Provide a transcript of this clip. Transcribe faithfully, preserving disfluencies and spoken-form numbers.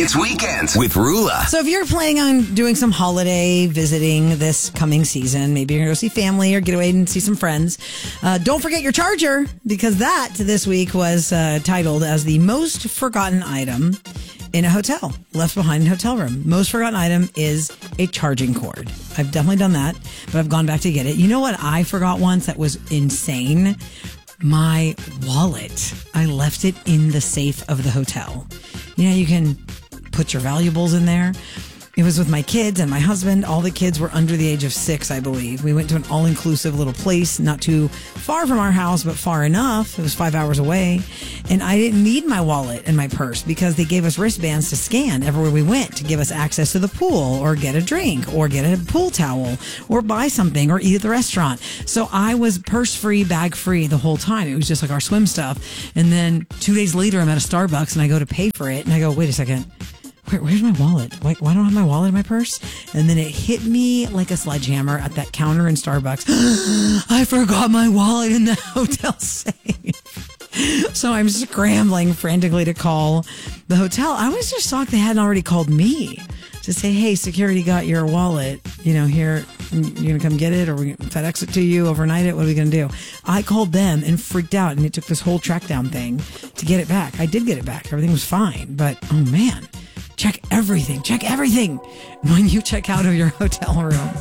It's Weekends with Rula. So if you're planning on doing some holiday visiting this coming season, maybe you're going to go see family or get away and see some friends, uh, don't forget your charger, because that this week was uh, titled as the most forgotten item in a hotel, left behind in a hotel room. Most forgotten item is a charging cord. I've definitely done that, but I've gone back to get it. You know what I forgot once that was insane? My wallet. I left it in the safe of the hotel. You know, you can put your valuables in there. It was with my kids and my husband. All the kids were under the age of six, I believe. We went to an all-inclusive little place, not too far from our house, but far enough. It was five hours away. And I didn't need my wallet and my purse because they gave us wristbands to scan everywhere we went to give us access to the pool or get a drink or get a pool towel or buy something or eat at the restaurant. So I was purse-free, bag-free the whole time. It was just like our swim stuff. And then two days later, I'm at a Starbucks and I go to pay for it. And I go, wait a second. Where, where's my wallet? Why, why don't I have my wallet in my purse? And then it hit me like a sledgehammer at that counter in Starbucks. I forgot my wallet in the hotel safe. So I'm scrambling frantically to call the hotel. I was just shocked they hadn't already called me to say, hey, security got your wallet. You know, here, you're going to come get it or we FedEx it to you, overnight it. What are we going to do? I called them and freaked out, and it took this whole track down thing to get it back. I did get it back. Everything was fine. But, oh, man. Check everything. Check everything when you check out of your hotel room.